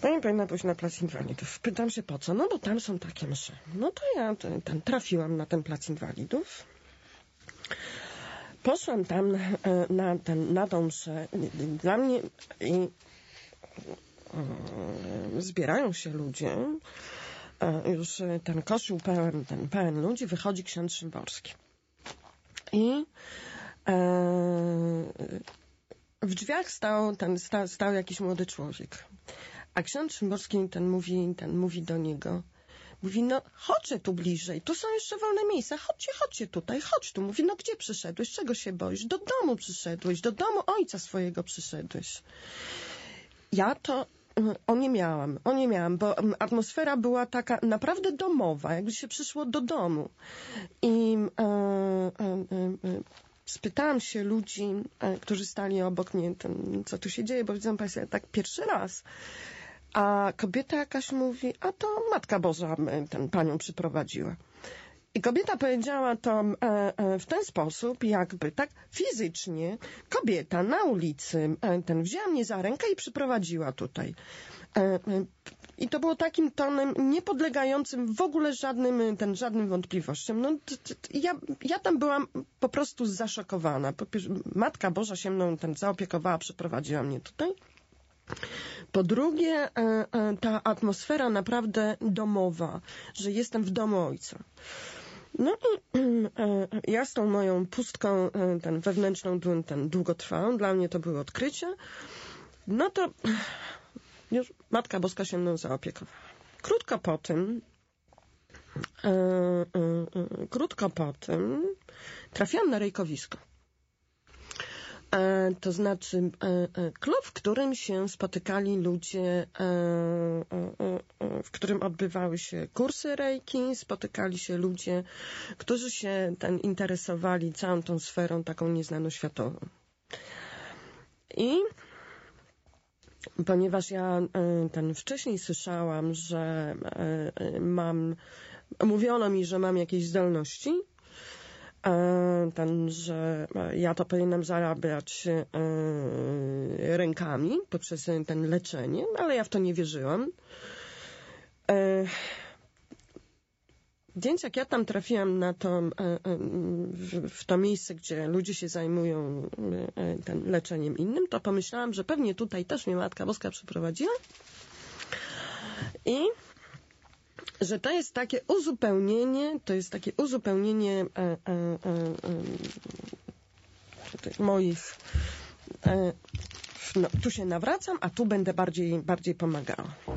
Pani powinna pójść na plac inwalidów. Pytam się po co? No bo tam są takie msze. No to ja trafiłam na ten plac inwalidów. Poszłam tam na tą mszę. Dla mnie zbierają się ludzie. Już ten kościół pełen ludzi. Wychodzi ksiądz Szymborski. I w drzwiach stał jakiś młody człowiek. A ksiądz Szymborski mówi do niego, mówi, no chodźcie tu bliżej, tu są jeszcze wolne miejsca, chodźcie tutaj, chodź tu. Mówi, no gdzie przyszedłeś, czego się boisz? Do domu przyszedłeś, do domu ojca swojego przyszedłeś. Ja to oniemiałam, bo atmosfera była taka naprawdę domowa, jakby się przyszło do domu. I spytałam się ludzi, którzy stali obok mnie, co tu się dzieje, bo widzą Państwo, tak pierwszy raz. A kobieta jakaś mówi, a to Matka Boża panią przyprowadziła. I kobieta powiedziała to w ten sposób, jakby tak fizycznie kobieta na ulicy wzięła mnie za rękę i przyprowadziła tutaj. I to było takim tonem niepodlegającym w ogóle żadnym wątpliwościom. No, ja tam byłam po prostu zaszokowana. Po pierwsze, Matka Boża się mną zaopiekowała, przyprowadziła mnie tutaj. Po drugie, ta atmosfera naprawdę domowa, że jestem w domu ojca. No i ja z tą moją pustką wewnętrzną długo trwałam. Dla mnie to były odkrycie. No to już Matka Boska się mną zaopiekowała. Krótko po tym trafiłam na rejkowisko. To znaczy klub, w którym się spotykali ludzie, w którym odbywały się kursy rejki, spotykali się ludzie, którzy się interesowali całą tą sferą taką nieznaną światową. I ponieważ ja wcześniej słyszałam, że mówiono mi, że mam jakieś zdolności, że ja to powinnam zarabiać rękami poprzez leczenie, ale ja w to nie wierzyłam. Więc jak ja tam trafiłam w to miejsce, gdzie ludzie się zajmują leczeniem innym, to pomyślałam, że pewnie tutaj też mnie Matka Boska przyprowadziła i że to jest takie uzupełnienie moich tu się nawracam, a tu będę bardziej pomagała.